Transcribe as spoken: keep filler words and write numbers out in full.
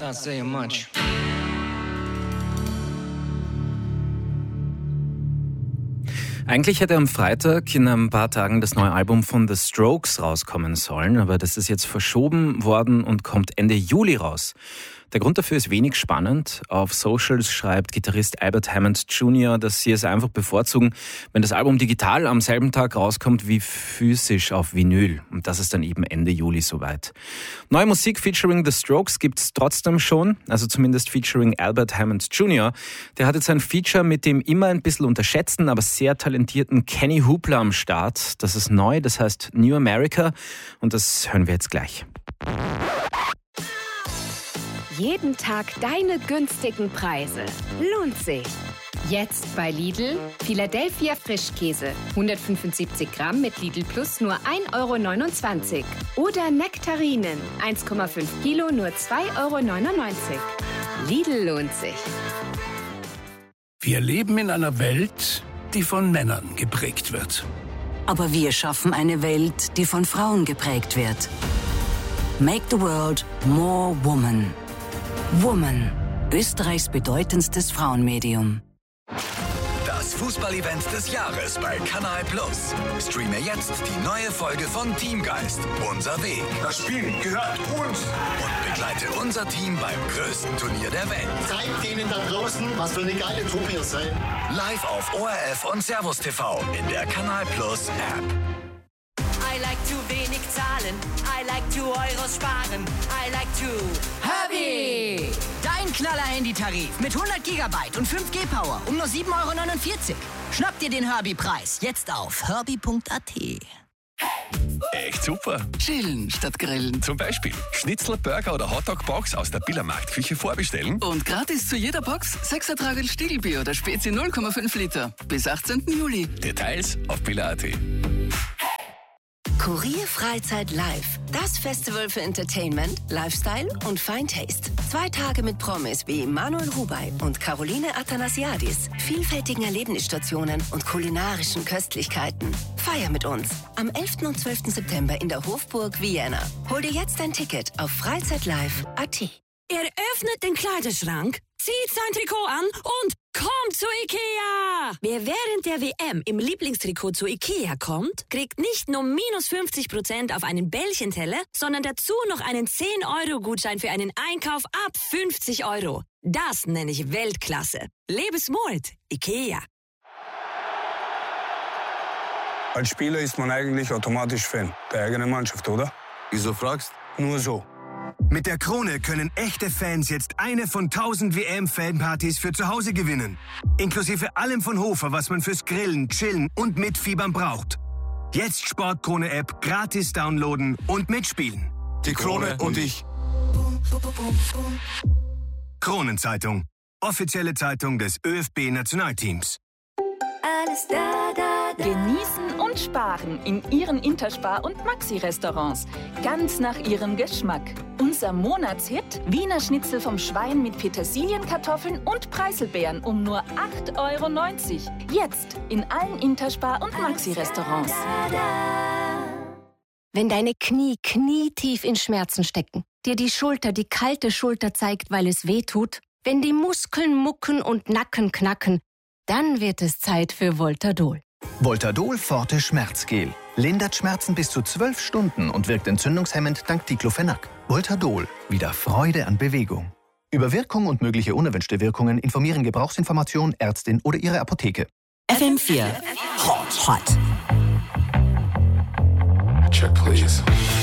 Not saying much. Eigentlich hätte am Freitag in ein paar Tagen das neue Album von The Strokes rauskommen sollen, aber das ist jetzt verschoben worden und kommt Ende Juli raus. Der Grund dafür ist wenig spannend. Auf Socials schreibt Gitarrist Albert Hammond Junior, dass sie es einfach bevorzugen, wenn das Album digital am selben Tag rauskommt wie physisch auf Vinyl. Und das ist dann eben Ende Juli soweit. Neue Musik featuring The Strokes gibt's trotzdem schon, also zumindest featuring Albert Hammond Junior Der hat jetzt ein Feature mit dem immer ein bisschen unterschätzten, aber sehr talentierten Kenny Hoopla am Start. Das ist neu, das heißt New America und das hören wir jetzt gleich. Jeden Tag deine günstigen Preise. Lohnt sich. Jetzt bei Lidl Philadelphia Frischkäse. hundertfünfundsiebzig Gramm mit Lidl Plus nur ein Euro neunundzwanzig. Oder Nektarinen. eins Komma fünf Kilo nur zwei Euro neunundneunzig. Lidl lohnt sich. Wir leben in einer Welt, die von Männern geprägt wird. Aber wir schaffen eine Welt, die von Frauen geprägt wird. Make the world more woman. Woman, Österreichs bedeutendstes Frauenmedium. Das Fußballevent des Jahres bei Kanal Plus. Streame jetzt die neue Folge von Teamgeist, unser Weg. Das Spiel gehört uns. Und begleite unser Team beim größten Turnier der Welt. Zeigt denen da draußen, was für eine geile Truppe ihr seid. Live auf O R F und Servus T V in der Kanal Plus App. I like to wenig zahlen, I like to Euros sparen, I like to... Herbie! Dein Knaller-Handytarif mit hundert Gigabyte und fünf G Power um nur sieben Euro neunundvierzig. Schnapp dir den Herbie-Preis jetzt auf herbie punkt a t. Echt super. Chillen statt grillen. Zum Beispiel Schnitzel, Burger oder Hotdog-Box aus der Billermarktküche vorbestellen. Und gratis zu jeder Box sechser Tragel Stiegelbier oder Spezi null Komma fünf Liter. Bis achtzehnten Juli. Details auf biller punkt a t. Kurier Freizeit Live. Das Festival für Entertainment, Lifestyle und Fine Taste. Zwei Tage mit Promis wie Manuel Rubey und Caroline Athanasiadis, vielfältigen Erlebnisstationen und kulinarischen Köstlichkeiten. Feier mit uns am elften und zwölften September in der Hofburg Vienna. Hol dir jetzt ein Ticket auf freizeitlive punkt a t. Er öffnet den Kleiderschrank, zieht sein Trikot an und kommt zu Ikea! Wer während der W M im Lieblingstrikot zu Ikea kommt, kriegt nicht nur minus fünfzig Prozent auf einen Bällchenteller, sondern dazu noch einen zehn Euro Gutschein für einen Einkauf ab fünfzig Euro. Das nenne ich Weltklasse. Lebe smart, Ikea. Als Spieler ist man eigentlich automatisch Fan der eigenen Mannschaft, oder? Wieso fragst? Nur so. Mit der Krone können echte Fans jetzt eine von tausend W M-Fanpartys für zu Hause gewinnen. Inklusive allem von Hofer, was man fürs Grillen, Chillen und Mitfiebern braucht. Jetzt Sportkrone-App gratis downloaden und mitspielen. Die Krone und ich. Kronenzeitung. Offizielle Zeitung des ÖFB-Nationalteams. Alles da, da, da. Genießen und sparen in Ihren Interspar- und Maxi-Restaurants. Ganz nach Ihrem Geschmack. Unser Monatshit: Wiener Schnitzel vom Schwein mit Petersilienkartoffeln und Preiselbeeren um nur acht Euro neunzig. Jetzt in allen Interspar- und Maxi-Restaurants. Wenn deine Knie knietief in Schmerzen stecken, dir die Schulter die kalte Schulter zeigt, weil es weh tut, wenn die Muskeln mucken und Nacken knacken, dann wird es Zeit für Voltadol. Voltadol Forte Schmerzgel. Lindert Schmerzen bis zu zwölf Stunden und wirkt entzündungshemmend dank Diclofenac. Voltadol. Wieder Freude an Bewegung. Über Wirkung und mögliche unerwünschte Wirkungen informieren Gebrauchsinformation, Ärztin oder Ihre Apotheke. F M vier. Hot. Hot. Check, please.